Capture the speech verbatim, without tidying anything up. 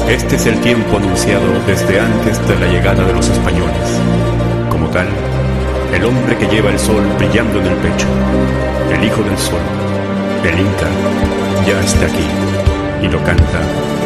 Este es el tiempo anunciado desde antes de la llegada de los españoles. Como tal, el hombre que lleva el sol brillando en el pecho, el hijo del sol, el Inca, ya está aquí y lo canta